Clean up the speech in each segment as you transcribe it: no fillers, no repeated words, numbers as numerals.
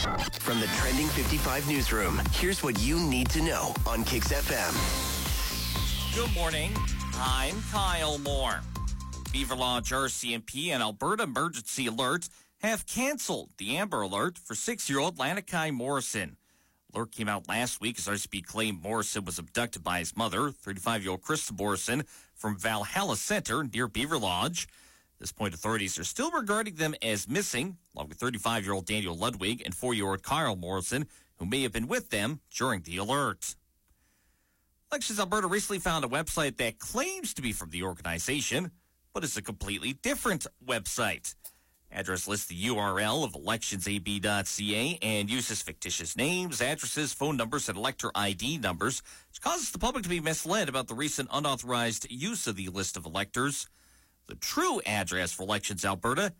From the Trending 55 newsroom, here's what you need to know on Kix FM. Good morning. I'm Kyle Moore. Beaver Lodge RCMP and Alberta Emergency Alert have canceled the Amber Alert for 6-year-old Lanakai Morrison. Alert came out last week as RCMP claimed Morrison was abducted by his mother, 35-year-old Krista Morrison, from Valhalla Center near Beaver Lodge. At this point, authorities are still regarding them as missing, along with 35-year-old Daniel Ludwig and 4-year-old Kyle Morrison, who may have been with them during the alert. Elections Alberta recently found a website that claims to be from the organization, but is a completely different website. Address lists the URL of electionsab.ca and uses fictitious names, addresses, phone numbers, and elector ID numbers, which causes the public to be misled about the recent unauthorized use of the list of electors. The true address for Elections Alberta,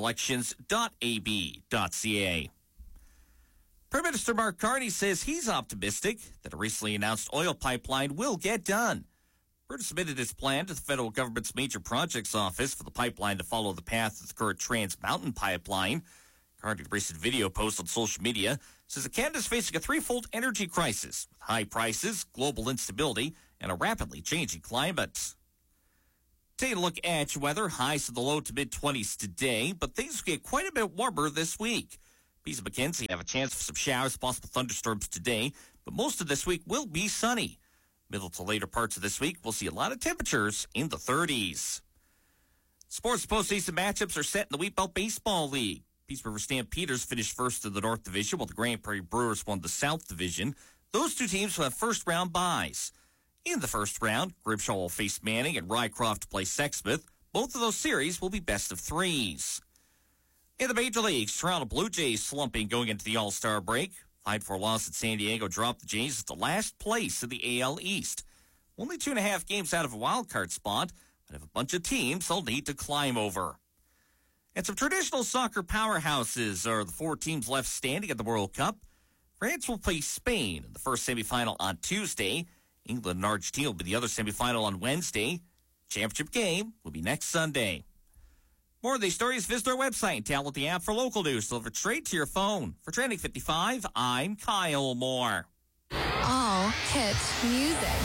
elections.ab.ca. Prime Minister Mark Carney says he's optimistic that a recently announced oil pipeline will get done. Alberta submitted its plan to the federal government's Major Projects Office for the pipeline to follow the path of the current Trans Mountain pipeline. Carney's recent video post on social media says that Canada is facing a threefold energy crisis with high prices, global instability, and a rapidly changing climate. Take a look at your weather. Highs in the low to mid-20s today, but things will get quite a bit warmer this week. Bees and Mackenzie have a chance for some showers, possible thunderstorms today, but most of this week will be sunny. Middle to later parts of this week, we'll see a lot of temperatures in the 30s. Sports postseason matchups are set in the Wheatbelt Baseball League. Peace River Stampeders finished first in the North Division, while the Grand Prairie Brewers won the South Division. Those two teams will have first-round byes. In the first round, Grimshaw will face Manning and Rycroft play Sexsmith. Both of those series will be best of threes. In the Major Leagues, Toronto Blue Jays slumping going into the All-Star break. 5-4 loss at San Diego dropped the Jays at the last place in the AL East. Only 2.5 games out of a wild card spot, but have a bunch of teams they'll need to climb over. And some traditional soccer powerhouses are the 4 teams left standing at the World Cup. France will play Spain in the first semifinal on Tuesday. England and Argentina will be the other semifinal on Wednesday. Championship game will be next Sunday. More of these stories, visit our website and download the app for local news delivered straight to your phone. For Trending 55, I'm Kyle Moore. All hit music.